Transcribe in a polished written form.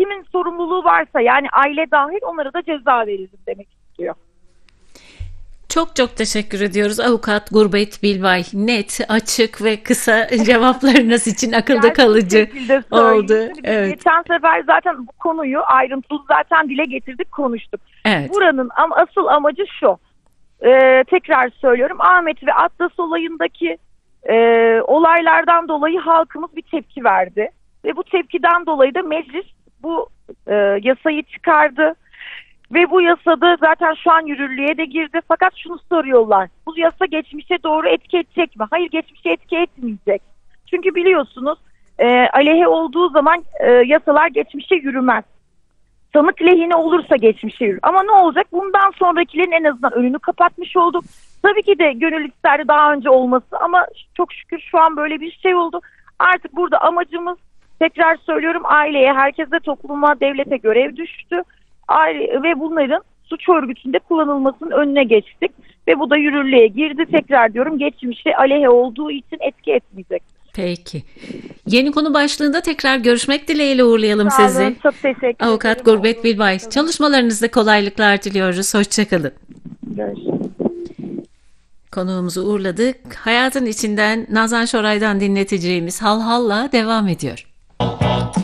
kimin sorumluluğu varsa, yani aile dahil, onlara da ceza verildi demek istiyor. Çok çok teşekkür ediyoruz Avukat Gurbet Bilbay. Net, açık ve kısa cevaplarınız için akılda kalıcı oldu. Evet. Geçen sefer zaten bu konuyu ayrıntılı zaten dile getirdik, konuştuk. Evet. Buranın asıl amacı şu. Tekrar söylüyorum, Ahmet ve Atlas olayındaki olaylardan dolayı halkımız bir tepki verdi. Ve bu tepkiden dolayı da meclis bu yasayı çıkardı. Ve bu yasada zaten şu an yürürlüğe de girdi. Fakat şunu soruyorlar. Bu yasa geçmişe doğru etki edecek mi? Hayır, geçmişe etki etmeyecek. Çünkü biliyorsunuz aleyhe olduğu zaman yasalar geçmişe yürümez. Sanık lehine olursa geçmişe yürür. Ama ne olacak? Bundan sonrakilerin en azından önünü kapatmış olduk. Tabii ki de gönül isterdi daha önce olması ama çok şükür şu an böyle bir şey oldu. Artık burada amacımız, tekrar söylüyorum, aileye, herkese, topluma, devlete görev düştü. Ve bunların suç örgütünde kullanılmasının önüne geçtik. Ve bu da yürürlüğe girdi. Tekrar diyorum, geçmişe aleyhe olduğu için etki etmeyecek. Peki. Yeni konu başlığında tekrar görüşmek dileğiyle uğurlayalım sizi. Sağ olun, çok teşekkür ederim. Avukat Gurbet Bilbay. Çalışmalarınızda kolaylıklar diliyoruz. Hoşçakalın. Görüşürüz. Konuğumuzu uğurladık. Hayatın içinden Nazan Şoray'dan dinleteceğimiz Hal Hal'la devam ediyor.